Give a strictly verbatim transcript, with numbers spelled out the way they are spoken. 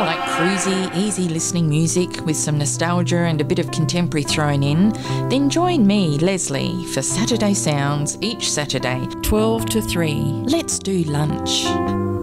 like cruisy, easy listening music with some nostalgia and a bit of contemporary thrown in? Then join me, Leslie, for Saturday Sounds each Saturday, twelve to three. Let's do lunch.